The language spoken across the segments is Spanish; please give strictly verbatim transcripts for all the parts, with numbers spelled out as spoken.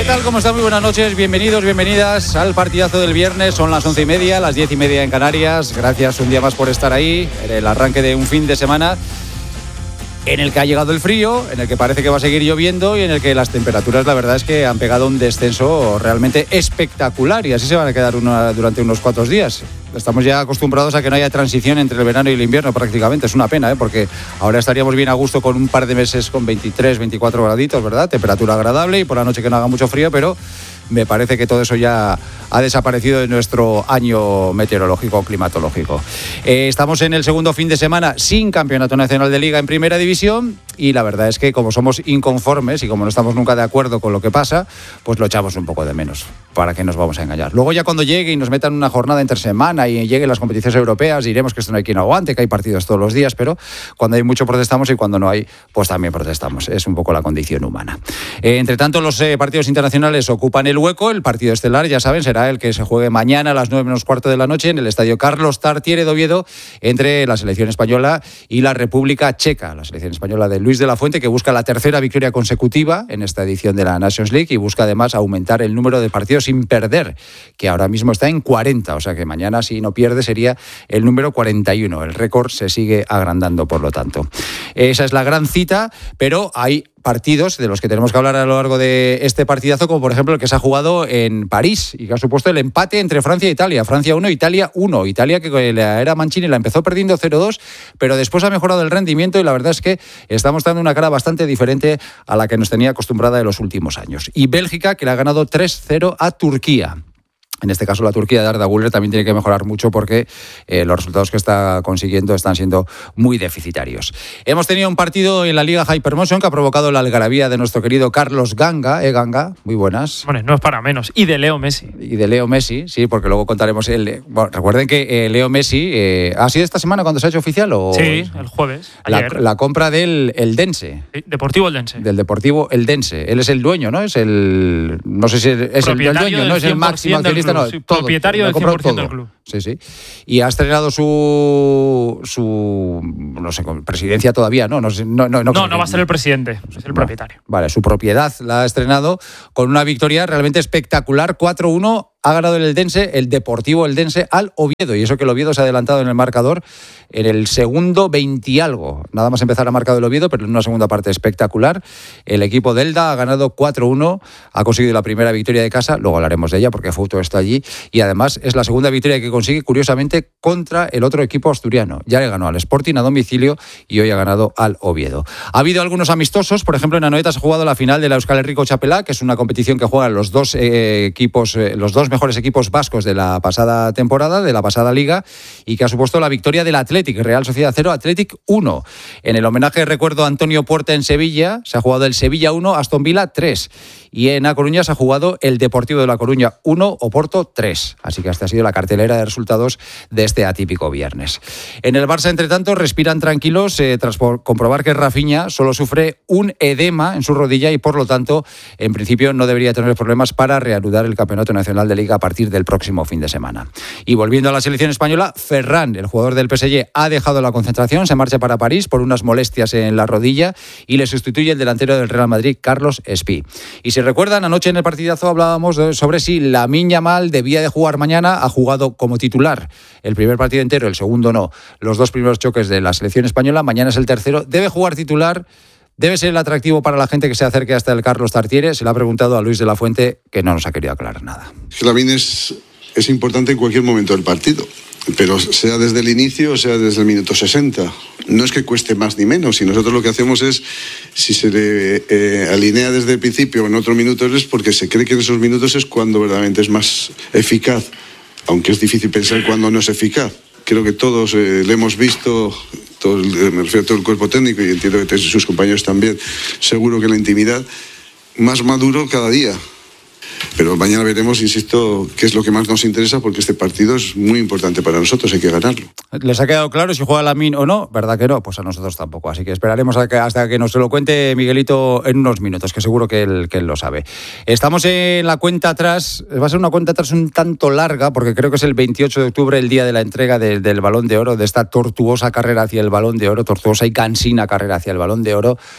¿Qué tal? ¿Cómo están? Muy buenas noches, bienvenidos, bienvenidas al partidazo del viernes. Son las once y media, las diez y media en Canarias. Gracias un día más por estar ahí, en el arranque de un fin de semana en el que ha llegado el frío, en el que parece que va a seguir lloviendo y en el que las temperaturas, la verdad es que han pegado un descenso realmente espectacular y así se van a quedar una, durante unos cuantos días. Estamos ya acostumbrados a que no haya transición entre el verano y el invierno prácticamente. Es una pena, ¿eh? Porque ahora estaríamos bien a gusto con un par de meses con veintitrés, veinticuatro graditos, ¿verdad? Temperatura agradable y por la noche que no haga mucho frío, pero me parece que todo eso ya ha desaparecido de nuestro año meteorológico climatológico. Eh, estamos en el segundo fin de semana sin campeonato nacional de liga en primera división y la verdad es que como somos inconformes y como no estamos nunca de acuerdo con lo que pasa, pues lo echamos un poco de menos. ¿Para qué nos vamos a engañar? Luego ya cuando llegue y nos metan una jornada entre semana y lleguen las competiciones europeas, diremos que esto no hay quien aguante, que hay partidos todos los días, pero cuando hay mucho protestamos y cuando no hay, pues también protestamos. Es un poco la condición humana. Eh, entre tanto, los eh, partidos internacionales ocupan el hueco. El partido estelar, ya saben, será el que se juegue mañana a las nueve menos cuarto de la noche en el estadio Carlos Tartiere de Oviedo entre la selección española y la República Checa. La selección española de Luis de la Fuente, que busca la tercera victoria consecutiva en esta edición de la Nations League y busca además aumentar el número de partidos sin perder, que ahora mismo está en cuarenta, o sea que mañana si no pierde sería el número cuarenta y uno. El récord se sigue agrandando, por lo tanto. Esa es la gran cita, pero hay partidos de los que tenemos que hablar a lo largo de este partidazo, como por ejemplo el que se ha jugado en París y que ha supuesto el empate entre Francia e Italia. Francia uno, Italia uno. Italia que con la era Mancini la empezó perdiendo cero dos, pero después ha mejorado el rendimiento y la verdad es que está mostrando una cara bastante diferente a la que nos tenía acostumbrada en los últimos años. Y Bélgica, que le ha ganado tres cero a Turquía. En este caso, la Turquía de Arda Güler también tiene que mejorar mucho porque eh, los resultados que está consiguiendo están siendo muy deficitarios. Hemos tenido un partido en la Liga Hypermotion que ha provocado la algarabía de nuestro querido Carlos Ganga. ¿Eh, Ganga? Muy buenas. Bueno, no es para menos. Y de Leo Messi. Y de Leo Messi, sí, porque luego contaremos el... Bueno, recuerden que eh, Leo Messi... Eh, ¿ha sido esta semana cuando se ha hecho oficial? O sí, el jueves, ayer. La, la compra del Eldense. Sí, Deportivo Eldense. Del Deportivo Eldense. Él es el dueño, ¿no? Es el... No sé si es el, el dueño, no es el máximo accionista. No, sí, todo, propietario del cien por ciento del club. Sí, sí. Y ha estrenado su su no sé, presidencia todavía, ¿no? No, no, no, no, no, no va a ser el presidente, es el propietario. Vale, su propiedad la ha estrenado con una victoria realmente espectacular, cuatro uno. Ha ganado el Eldense, el Deportivo Eldense, al Oviedo. Y eso que el Oviedo se ha adelantado en el marcador en el segundo veinte y algo. Nada más empezar a marcar el Oviedo, pero en una segunda parte espectacular. El equipo de Elda ha ganado cuatro uno, ha conseguido la primera victoria de casa. Luego hablaremos de ella porque Fouto está allí. Y además es la segunda victoria que consigue, curiosamente, contra el otro equipo asturiano. Ya le ganó al Sporting a domicilio y hoy ha ganado al Oviedo. Ha habido algunos amistosos. Por ejemplo, en Anoeta se ha jugado la final de la Euskal Herriko Txapela, que es una competición que juegan los dos eh, equipos, eh, los dos mejores equipos vascos de la pasada temporada, de la pasada liga, y que ha supuesto la victoria del Athletic, Real Sociedad cero, Athletic uno. En el homenaje recuerdo a Antonio Puerta en Sevilla, se ha jugado el Sevilla uno, Aston Villa tres. Y en A Coruña se ha jugado el Deportivo de La Coruña uno, Oporto tres. Así que esta ha sido la cartelera de resultados de este atípico viernes. En el Barça, entre tanto, respiran tranquilos eh, tras comprobar que Rafinha solo sufre un edema en su rodilla y, por lo tanto, en principio no debería tener problemas para reanudar el Campeonato Nacional de Liga a partir del próximo fin de semana. Y volviendo a la selección española, Ferran, el jugador del P S G, ha dejado la concentración, se marcha para París por unas molestias en la rodilla y le sustituye el delantero del Real Madrid, Carlos Espí. Y si recuerdan, anoche en el partidazo hablábamos de, sobre si Lamine Yamal debía de jugar mañana. Ha jugado como titular el primer partido entero, el segundo no. Los dos primeros choques de la selección española, mañana es el tercero. Debe jugar titular. ¿Debe ser el atractivo para la gente que se acerque hasta el Carlos Tartiere? Se le ha preguntado a Luis de la Fuente, que no nos ha querido aclarar nada. Lamine es, es importante en cualquier momento del partido, pero sea desde el inicio o sea desde el minuto sesenta. No es que cueste más ni menos, y nosotros lo que hacemos es, si se le eh, alinea desde el principio o en otro minuto, es porque se cree que en esos minutos es cuando verdaderamente es más eficaz, aunque es difícil pensar cuándo no es eficaz. Creo que todos eh, le hemos visto, todo, me refiero a todo el cuerpo técnico y entiendo que sus compañeros también, seguro que en la intimidad, más maduro cada día. Pero mañana veremos, insisto, qué es lo que más nos interesa, porque este partido es muy importante para nosotros, hay que ganarlo. ¿Les ha quedado claro si juega Lamine o no? ¿Verdad que no? Pues a nosotros tampoco, así que esperaremos a que, hasta que nos lo cuente Miguelito en unos minutos, que seguro que él, que él lo sabe. Estamos en la cuenta atrás, va a ser una cuenta atrás un tanto larga, porque creo que es el veintiocho de octubre, el día de la entrega de, del Balón de Oro, de esta tortuosa carrera hacia el Balón de Oro, tortuosa y cansina carrera hacia el Balón de Oro.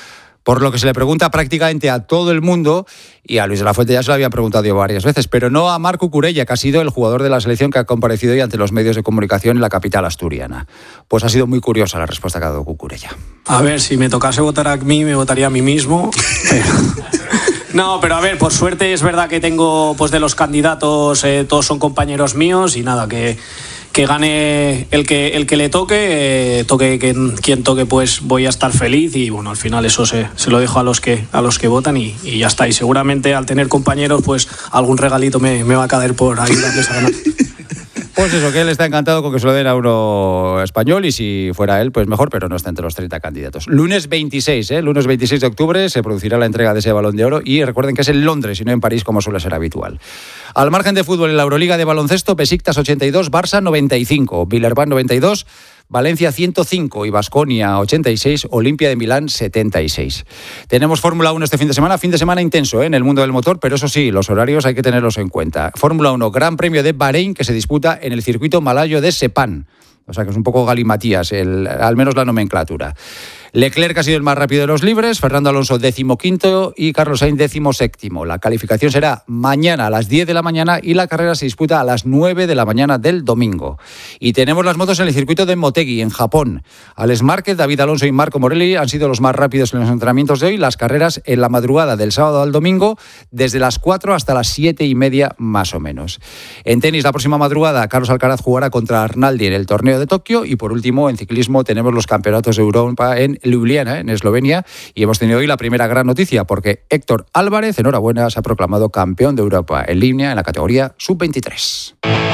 por lo que se le pregunta prácticamente a todo el mundo, y a Luis de la Fuente ya se lo habían preguntado yo varias veces, pero no a Marc Cucurella, que ha sido el jugador de la selección que ha comparecido hoy ante los medios de comunicación en la capital asturiana. Pues ha sido muy curiosa la respuesta que ha dado Cucurella. A ver, si me tocase votar a mí, me votaría a mí mismo. No, pero a ver, por suerte es verdad que tengo, pues de los candidatos, eh, todos son compañeros míos y nada, que, que gane el que, el que le toque, eh, toque quien, quien toque, pues voy a estar feliz y bueno, al final eso se, se lo dejo a los que, a los que votan y, y ya está. Y seguramente al tener compañeros, pues algún regalito me, me va a caer por ayudarles a ganar. Pues eso, que él está encantado con que se lo den a uno español y si fuera él, pues mejor, pero no está entre los treinta candidatos. Lunes veintiséis, ¿eh? Lunes veintiséis de octubre se producirá la entrega de ese Balón de Oro y recuerden que es en Londres y no en París como suele ser habitual. Al margen de fútbol, en la Euroliga de baloncesto, Besiktas ochenta y dos, Barça noventa y cinco, Villarban noventa y dos, Valencia ciento cinco y Baskonia ochenta y seis, Olimpia de Milán setenta y seis. Tenemos Fórmula uno este fin de semana, fin de semana intenso ¿eh? en el mundo del motor, pero eso sí, los horarios hay que tenerlos en cuenta. Fórmula uno, Gran Premio de Bahrein, que se disputa en el circuito malayo de Sepang. O sea que es un poco galimatías, el, al menos la nomenclatura. Leclerc ha sido el más rápido de los libres, Fernando Alonso decimoquinto y Carlos Sainz decimoséptimo. La calificación será mañana a las diez de la mañana y la carrera se disputa a las nueve de la mañana del domingo. Y tenemos las motos en el circuito de Motegi, en Japón. Alex Márquez, David Alonso y Marco Morelli han sido los más rápidos en los entrenamientos de hoy. Las carreras en la madrugada del sábado al domingo, desde las cuatro hasta las siete y media más o menos. En tenis, la próxima madrugada, Carlos Alcaraz jugará contra Arnaldi en el torneo de Tokio. Y por último, en ciclismo tenemos los campeonatos de Europa en Ljubljana, en Eslovenia, y hemos tenido hoy la primera gran noticia porque Héctor Álvarez, enhorabuena, se ha proclamado campeón de Europa en línea en la categoría sub veintitrés.